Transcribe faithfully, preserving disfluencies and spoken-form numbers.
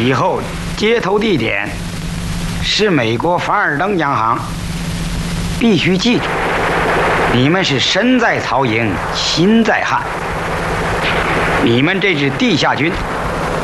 以后接头地点是美国凡尔登央行。必须记住，你们是身在曹营心在汉，你们这支地下军